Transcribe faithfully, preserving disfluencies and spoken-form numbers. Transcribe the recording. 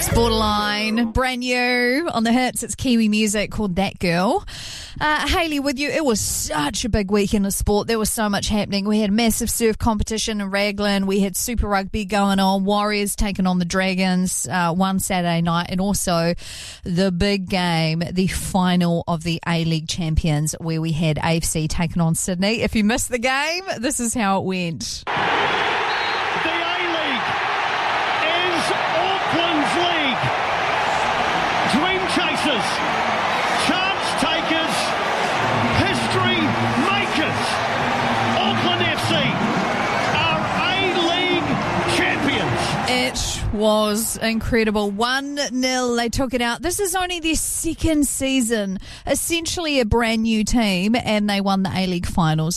Borderline, brand new on the hits. It's Kiwi music called That Girl. Uh, Hayley with you. It was such a big weekend of sport. There was so much happening. We had massive surf competition in Raglan. We had Super Rugby going on. Warriors taking on the Dragons uh, one Saturday night. And also the big game, the final of the A-League Champions, where we had A F C taking on Sydney. If you missed the game, this is how it went. Auckland's League. Dream chasers, chance takers, history makers. Auckland F C are A-League champions. It was incredible. one nil, they took it out. This is only their second season, essentially a brand new team, and they won the A-League finals.